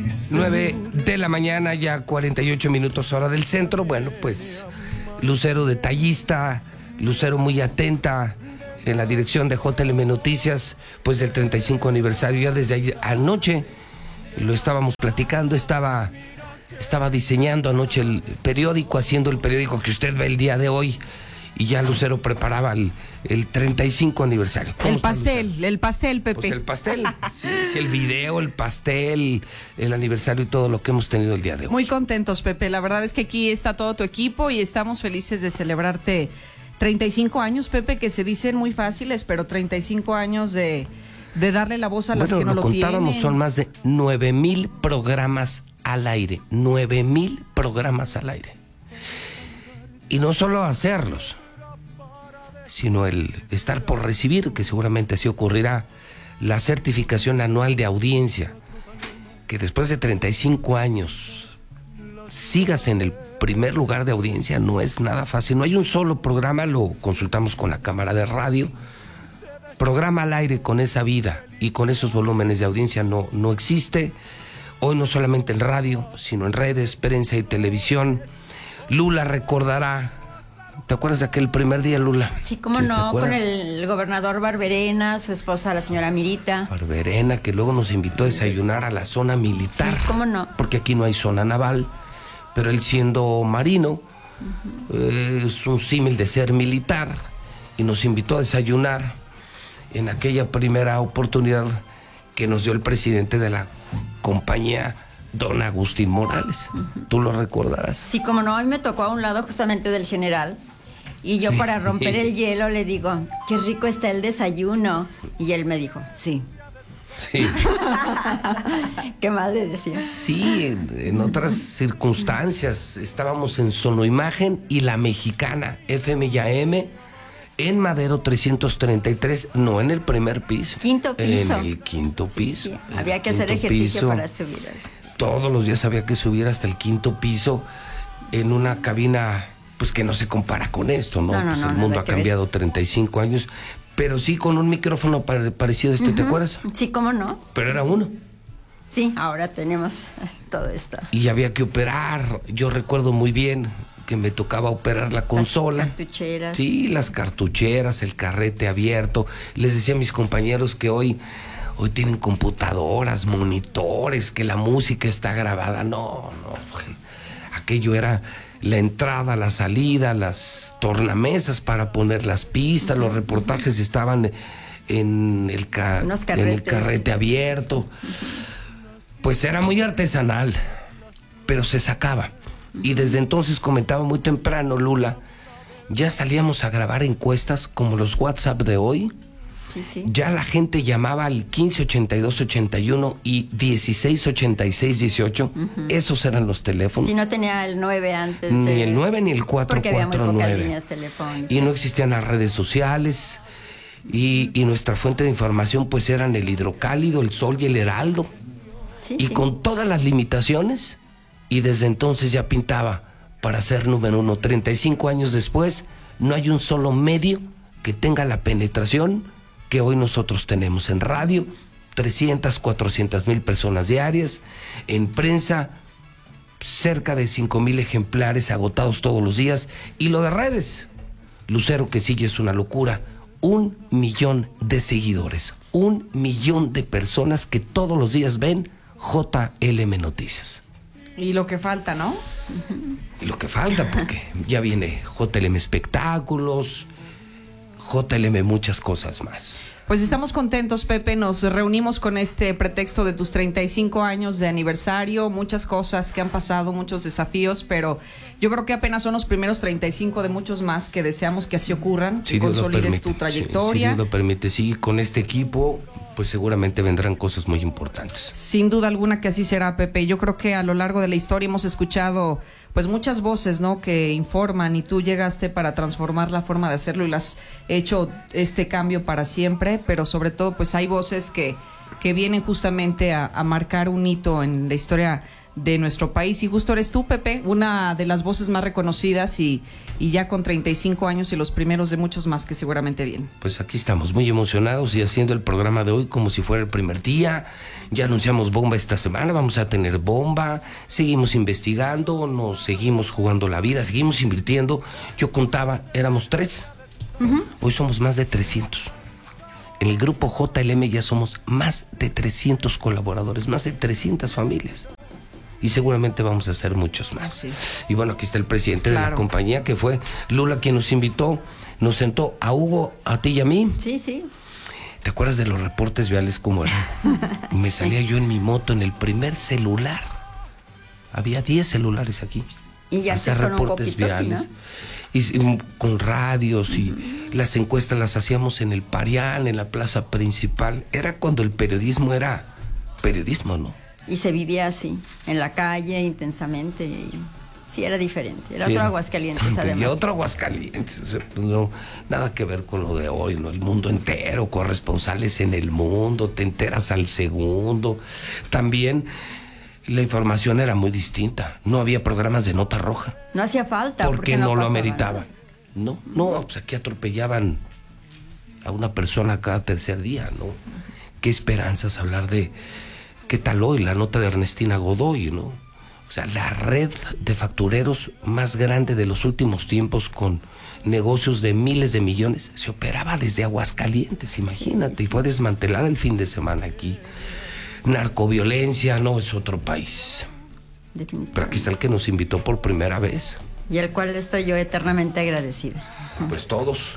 9:00 a.m, ya 48 minutos hora del centro. Bueno, pues Lucero detallista, Lucero muy atenta en la dirección de JLM Noticias, pues del 35 aniversario. Ya desde ayer, anoche lo estábamos platicando, estaba diseñando anoche el periódico, haciendo el periódico que usted ve el día de hoy, y ya Lucero preparaba el 35 aniversario. El pastel, Pepe. Pues el pastel, sí, el video, el pastel, el aniversario y todo lo que hemos tenido el día de hoy. Muy contentos, Pepe. La verdad es que aquí está todo tu equipo y estamos felices de celebrarte 35 años, Pepe, que se dicen muy fáciles, pero 35 años de darle la voz a las que no lo tienen. Contábamos, son más de 9,000 programas al aire. 9,000 programas al aire. Y no solo hacerlos, sino el estar por recibir, que seguramente así ocurrirá, la certificación anual de audiencia, que después de 35 años sigas en el primer lugar de audiencia, no es nada fácil. No hay un solo programa, lo consultamos con la Cámara de Radio, programa al aire con esa vida y con esos volúmenes de audiencia no existe. Hoy no solamente en radio, sino en redes, prensa y televisión. Lula recordará. ¿Te acuerdas de aquel primer día, Lula? Sí, cómo no, con el gobernador Barberena, su esposa, la señora Mirita. Barberena, que luego nos invitó a desayunar a la zona militar. Sí, cómo no. Porque aquí no hay zona naval, pero él siendo marino, es un símil de ser militar, y nos invitó a desayunar en aquella primera oportunidad que nos dio el presidente de la compañía, don Agustín Morales. ¿Tú lo recordarás? Sí, cómo no, a mí me tocó a un lado justamente del general. Y yo, sí, para romper el hielo le digo, qué rico está el desayuno. Y él me dijo, sí. Sí. ¿Qué más le decía? Sí, en otras circunstancias. Estábamos en Sonoimagen y La Mexicana, FM y AM, en Madero 333, no en el primer piso. Quinto piso. En el quinto piso. Sí. Había que hacer ejercicio para subir. Todos los días había que subir hasta el quinto piso en una cabina, pues que no se compara con esto, ¿no? Pues el mundo ha cambiado 35 años, pero sí con un micrófono parecido a este, ¿te acuerdas? Sí, ¿cómo no? Pero era uno. Sí, ahora tenemos todo esto. Y había que operar, yo recuerdo muy bien que me tocaba operar la consola. Las cartucheras. Sí, las cartucheras, el carrete abierto. Les decía a mis compañeros que hoy tienen computadoras, monitores, que la música está grabada. No, aquello era la entrada, la salida, las tornamesas para poner las pistas, los reportajes estaban en el carrete abierto. Pues era muy artesanal, pero se sacaba. Y desde entonces, comentaba muy temprano Lula, ya salíamos a grabar encuestas como los WhatsApp de hoy. Sí. Ya la gente llamaba al 158281 y 168618. Esos eran los teléfonos. Si no tenía el 9 antes. Ni el 9 ni el 449. Porque había muy pocas líneas telefónicas. Y no existían las redes sociales. Y nuestra fuente de información pues eran el Hidrocálido, el Sol y el Heraldo. Y con todas las limitaciones. Y desde entonces ya pintaba para ser número uno. 35 años después, no hay un solo medio que tenga la penetración que hoy nosotros tenemos en radio, 300, 400 mil personas diarias, en prensa, cerca de 5,000 ejemplares agotados todos los días, y lo de redes, Lucero, que sigue, es una locura, 1 millón de seguidores, 1 millón de personas que todos los días ven JLM Noticias. Y lo que falta, ¿no? Y lo que falta, porque ya viene JLM Espectáculos, JLM muchas cosas más. Pues estamos contentos, Pepe, nos reunimos con este pretexto de tus 35 años de aniversario, muchas cosas que han pasado, muchos desafíos, pero yo creo que apenas son los primeros 35 de muchos más que deseamos que así ocurran, que consolides tu trayectoria. Si Dios lo permite, sí, con este equipo pues seguramente vendrán cosas muy importantes. Sin duda alguna que así será, Pepe. Yo creo que a lo largo de la historia hemos escuchado pues muchas voces, ¿no?, que informan, y tú llegaste para transformar la forma de hacerlo y las has hecho este cambio para siempre, pero sobre todo pues hay voces que que vienen justamente a marcar un hito en la historia de nuestro país. Y justo eres tú, Pepe, una de las voces más reconocidas y ya con 35 años y los primeros de muchos más que seguramente vienen. Pues aquí estamos muy emocionados y haciendo el programa de hoy como si fuera el primer día. Ya anunciamos bomba esta semana, vamos a tener bomba, seguimos investigando, nos seguimos jugando la vida, seguimos invirtiendo. Yo contaba, éramos 3, hoy somos más de 300. En el grupo JLM ya somos más de 300 colaboradores, más de 300 familias. Y seguramente vamos a hacer muchos más. Sí. Y bueno, aquí está el presidente de la compañía, que fue Lula quien nos invitó, nos sentó a Hugo, a ti y a mí. Sí. ¿Te acuerdas de los reportes viales cómo eran? Me salía yo en mi moto en el primer celular. Había 10 celulares aquí. Y ya hacía reportes viales. ¿No? Y con radios y las encuestas las hacíamos en el Parián, en la plaza principal. Era cuando el periodismo era periodismo, ¿no? Y se vivía así, en la calle, intensamente. Y sí, era diferente. Era otro Aguascalientes, además. Y otro Aguascalientes. O sea, pues no, nada que ver con lo de hoy, ¿no? El mundo entero, corresponsales en el mundo, te enteras al segundo. También la información era muy distinta. No había programas de nota roja. No hacía falta. Porque no lo ameritaba. No, pues aquí atropellaban a una persona cada tercer día, ¿no? Qué esperanzas hablar de... ¿Qué tal hoy? La nota de Ernestina Godoy, ¿no? O sea, la red de factureros más grande de los últimos tiempos, con negocios de miles de millones, se operaba desde Aguascalientes, imagínate, y fue desmantelada el fin de semana aquí. Narcoviolencia, no, es otro país. Pero aquí está el que nos invitó por primera vez. Y al cual estoy yo eternamente agradecida. Pues todos.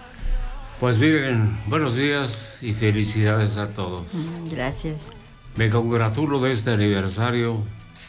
Pues miren, buenos días y felicidades a todos. Gracias. Me congratulo de este aniversario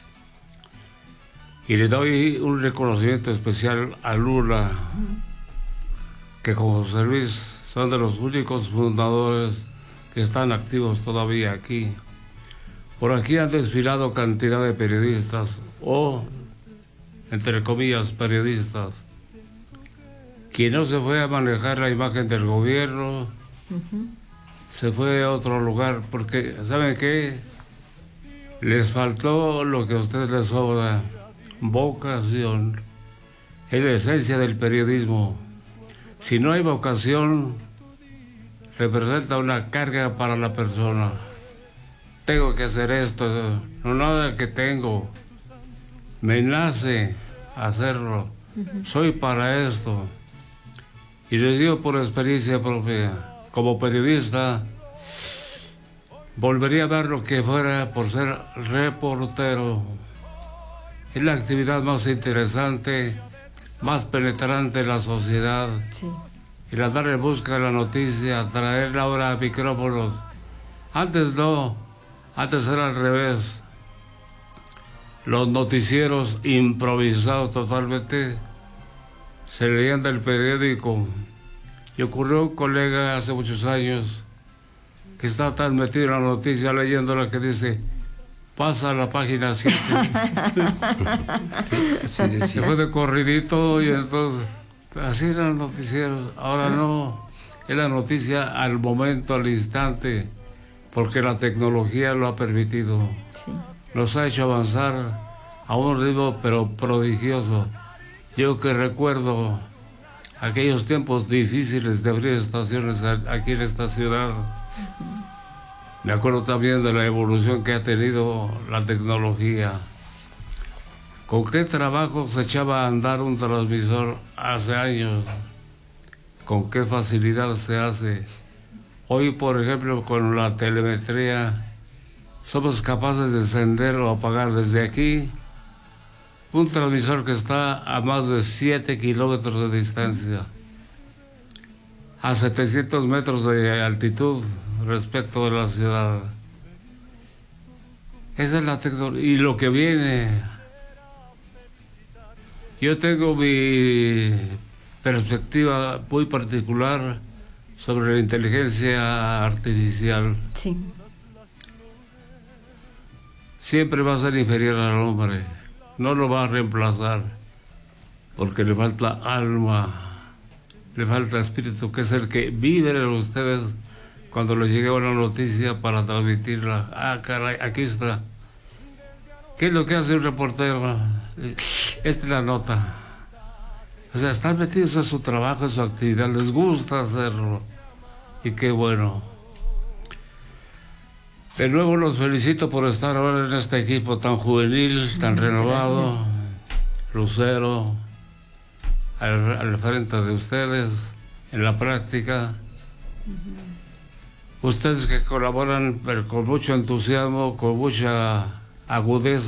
y le doy un reconocimiento especial a Lula, que como José Luis son de los únicos fundadores que están activos todavía aquí. Por aquí han desfilado cantidad de periodistas, o, entre comillas, periodistas, quien no se fue a manejar la imagen del gobierno, se fue a otro lugar, porque, ¿saben qué? Les faltó lo que a ustedes les sobra, vocación. Es la esencia del periodismo. Si no hay vocación, representa una carga para la persona. Tengo que hacer esto, no nada que tengo. Me nace hacerlo. Soy para esto. Y les digo por experiencia propia. Como periodista, volvería a dar lo que fuera por ser reportero. Es la actividad más interesante, más penetrante en la sociedad. Sí. Ir a dar en busca de la noticia, traerla ahora a micrófonos. Antes no, antes era al revés. Los noticieros improvisados totalmente se leían del periódico. Y ocurrió un colega hace muchos años que estaba tan metido en la noticia leyendo la que dice, pasa a la página 7. Se fue de corridito y entonces, así eran los noticieros. Ahora no, es la noticia al momento, al instante, porque la tecnología lo ha permitido. Sí. Nos ha hecho avanzar a un ritmo pero prodigioso. Yo que recuerdo aquellos tiempos difíciles de abrir estaciones aquí en esta ciudad. Me acuerdo también de la evolución que ha tenido la tecnología. ¿Con qué trabajo se echaba a andar un transmisor hace años? ¿Con qué facilidad se hace? Hoy, por ejemplo, con la telemetría, somos capaces de encender o apagar desde aquí un transmisor que está a más de 7 kilómetros de distancia, a 700 metros de altitud respecto de la ciudad. Esa es la tecnología. Y lo que viene, yo tengo mi perspectiva muy particular sobre la inteligencia artificial. Sí. Siempre va a ser inferior al hombre. No lo va a reemplazar, porque le falta alma, le falta espíritu, que es el que vive en ustedes cuando les llegue una noticia para transmitirla. Ah, caray, aquí está. ¿Qué es lo que hace un reportero? Esta es la nota. O sea, están metidos en su trabajo, en su actividad, les gusta hacerlo. Y qué bueno. De nuevo los felicito por estar ahora en este equipo tan juvenil, tan renovado. Gracias. Lucero, al frente de ustedes, en la práctica. Ustedes que colaboran pero con mucho entusiasmo, con mucha agudeza.